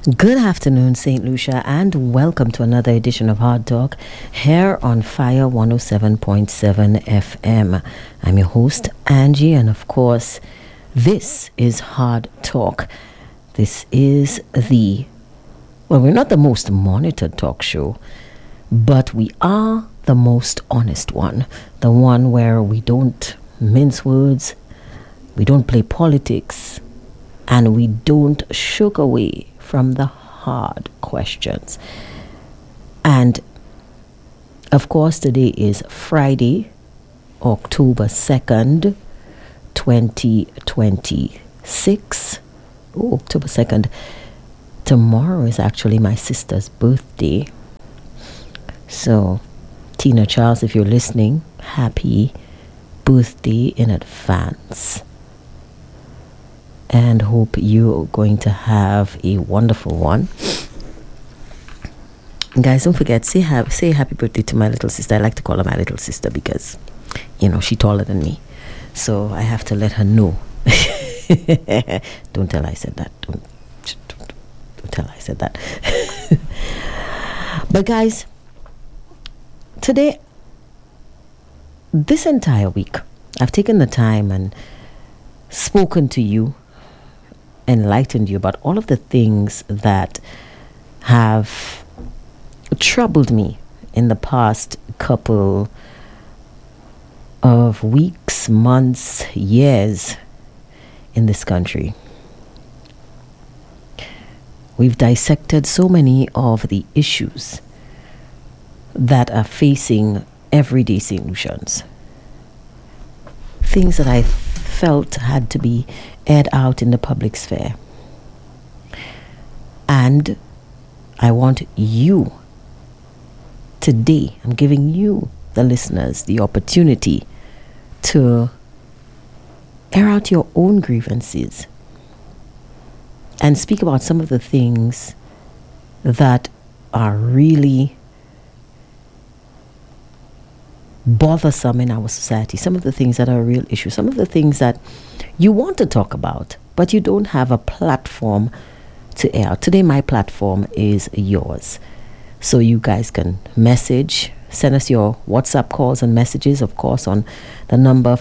Good afternoon, St. Lucia, and welcome to another edition of Hard Talk here on Fire 107.7 FM. I'm your host, Angie, and of course, this is Hard Talk. This is we're not the most monitored talk show, but we are the most honest one. The one where we don't mince words, we don't play politics, and we don't shook away from the hard questions. And of course, today is Friday, October 2nd, 2026. Oh, October 2nd. Tomorrow is actually my sister's birthday. So, Tina Charles, if you're listening, happy birthday in advance. And hope you're going to have a wonderful one. Guys, don't forget, say happy birthday to my little sister. I like to call her my little sister because, she's taller than me. So I have to let her know. Don't tell her I said that. Don't tell her I said that. But guys, today, this entire week, I've taken the time and spoken to you, enlightened you about all of the things that have troubled me in the past couple of weeks, months, years in this country. We've dissected so many of the issues that are facing everyday St. Lucians. Things that I felt had to be aired out in the public sphere. And I want you, today, I'm giving you, the listeners, the opportunity to air out your own grievances and speak about some of the things that are really bothersome in our society, some of the things that are a real issue, some of the things that you want to talk about, but you don't have a platform to air. Today, my platform is yours. So you guys can message, send us your WhatsApp calls and messages, of course, on the number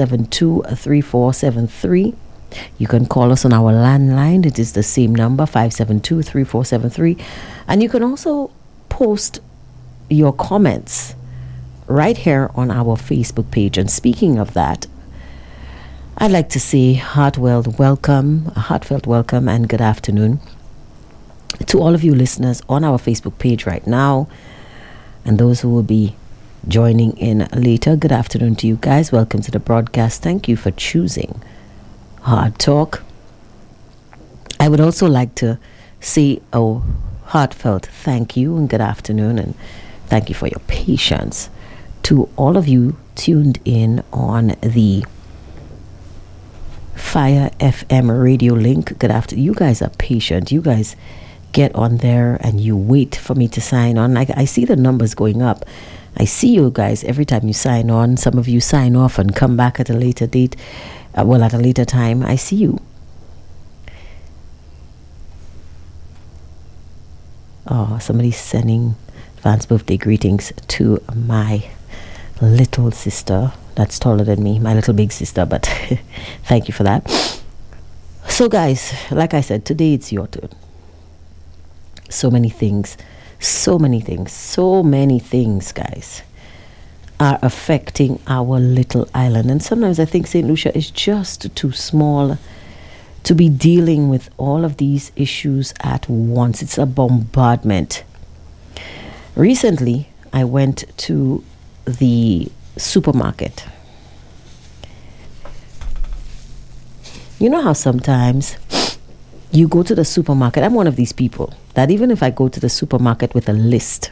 572-3473. You can call us on our landline. It is the same number, 572-3473. And you can also post your comments right here on our Facebook page. And speaking of that, I'd like to say heartfelt welcome and good afternoon to all of you listeners on our Facebook page right now, and those who will be joining in later. Good afternoon to you guys. Welcome to the broadcast. Thank you for choosing Hard Talk. I would also like to say a heartfelt thank you and good afternoon, and thank you for your patience to all of you tuned in on the Fire FM radio link. Good afternoon. You guys are patient. You guys get on there and you wait for me to sign on. I see the numbers going up. I see you guys every time you sign on. Some of you sign off and come back at a later date. At a later time. I see you. Oh, somebody's sending advance birthday greetings to my little sister that's taller than me, my little big sister, but thank you for that. So guys, like I said, today it's your turn. So many things, guys, are affecting our little island. And sometimes I think St. Lucia is just too small to be dealing with all of these issues at once. It's a bombardment. Recently, I went to the supermarket. You know how sometimes you go to the supermarket. I'm one of these people that even if I go to the supermarket with a list,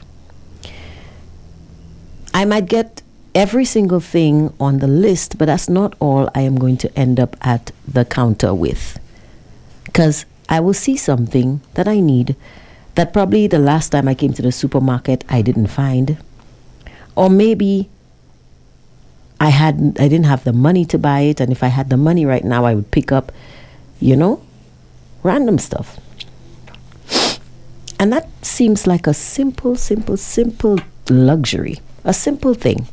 I might get every single thing on the list, but that's not all I am going to end up at the counter with. Because I will see something that I need that probably the last time I came to the supermarket I didn't find. Or maybe I didn't have the money to buy it, and if I had the money right now I would pick up, random stuff. And that seems like a simple luxury, a simple thing.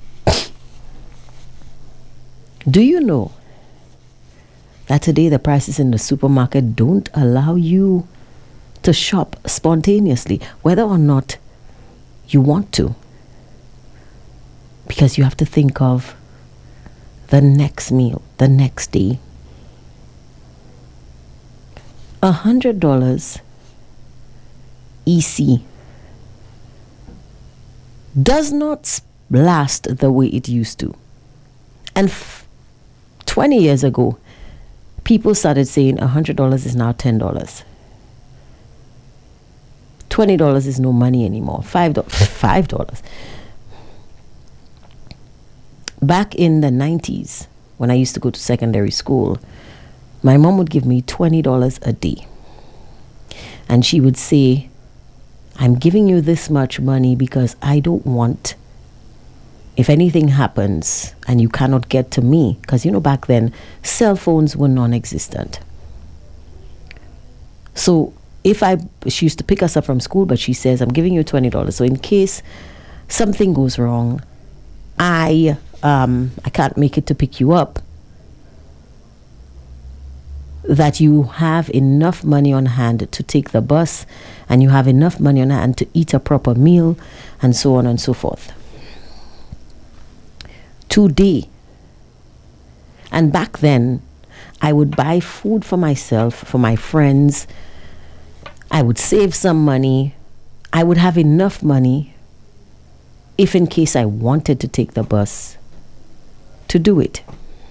Do you know that today the prices in the supermarket don't allow you to shop spontaneously, whether or not you want to? Because you have to think of the next meal, the next day. $100 EC does not last the way it used to. And 20 years ago, people started saying $100 is now $10. $20 is no money anymore. $5. Back in the 90s, when I used to go to secondary school, my mom would give me $20 a day. And she would say, I'm giving you this much money because I don't want, if anything happens and you cannot get to me, because back then cell phones were non-existent. So she used to pick us up from school, but she says, I'm giving you $20. So in case something goes wrong, I can't make it to pick you up, that you have enough money on hand to take the bus, and you have enough money on hand to eat a proper meal, and so on and so forth. Today, and back then, I would buy food for myself, for my friends. I would save some money. I would have enough money if in case I wanted to take the bus to do it.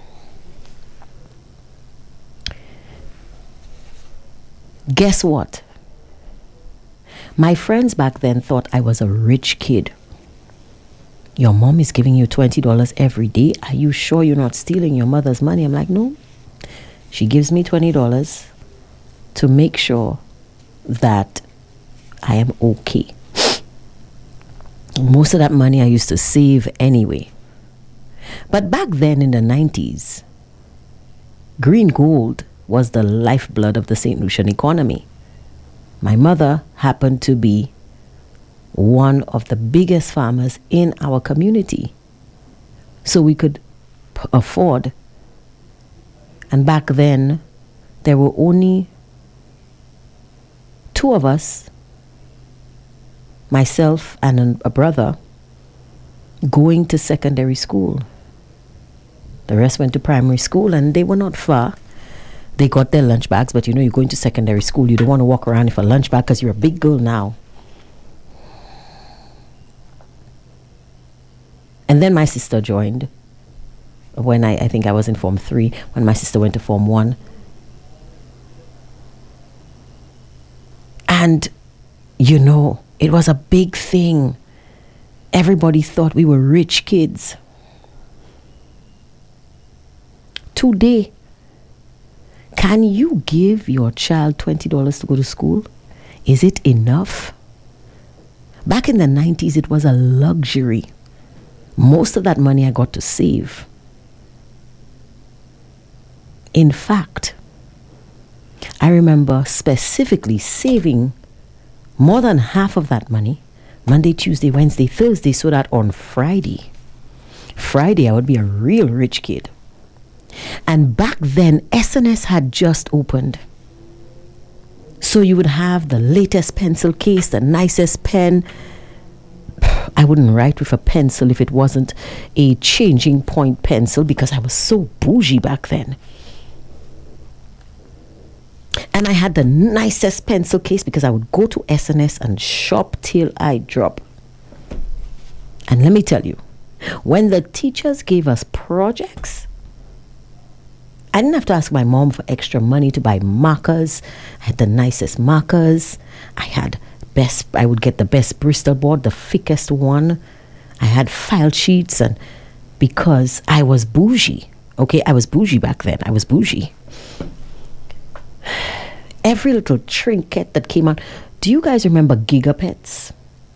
Guess what? My friends back then thought I was a rich kid. Your mom is giving you $20 every day. Are you sure you're not stealing your mother's money? I'm like, no. She gives me $20 to make sure that I am okay. Most of that money I used to save anyway. But back then in the 90s, green gold was the lifeblood of the St. Lucian economy. My mother happened to be one of the biggest farmers in our community. So we could afford. And back then, there were only two of us, myself and a brother, going to secondary school. The rest went to primary school, and they were not far. They got their lunch bags, but you're going to secondary school. You don't want to walk around with a lunch bag because you're a big girl now. And then my sister joined when I think I was in Form 3, when my sister went to Form 1. And, it was a big thing. Everybody thought we were rich kids. Today, can you give your child $20 to go to school? Is it enough? Back in the 90s, it was a luxury. Most of that money I got to save. In fact, I remember specifically saving more than half of that money Monday, Tuesday, Wednesday, Thursday, so that on Friday I would be a real rich kid. And back then, SNS had just opened. So you would have the latest pencil case, the nicest pen. I wouldn't write with a pencil if it wasn't a changing point pencil, because I was so bougie back then. And I had the nicest pencil case because I would go to SNS and shop till I drop. And let me tell you, when the teachers gave us projects, I didn't have to ask my mom for extra money to buy markers. I had the nicest markers. I would get the best Bristol board, the thickest one. I had file sheets, and because I was bougie. Okay, I was bougie back then. I was bougie. Every little trinket that came out. Do you guys remember Gigapets?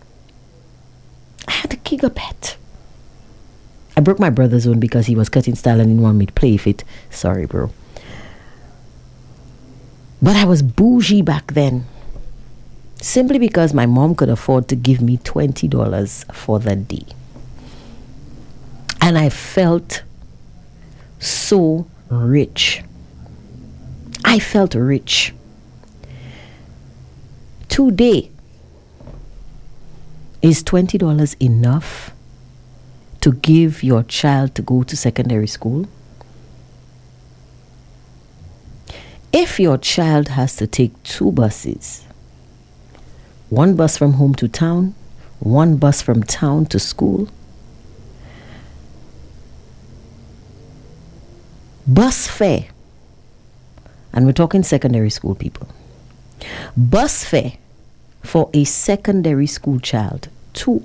I had a Gigapet. I broke my brother's one because he was cutting style and didn't want me to play with it. Sorry, bro. But I was bougie back then. simply because my mom could afford to give me $20 for the day. And I felt so rich. I felt rich. Today, is $20 enough to give your child to go to secondary school? If your child has to take 2 buses, one bus from home to town, one bus from town to school, bus fare, and we're talking secondary school people, bus fare for a secondary school child, 2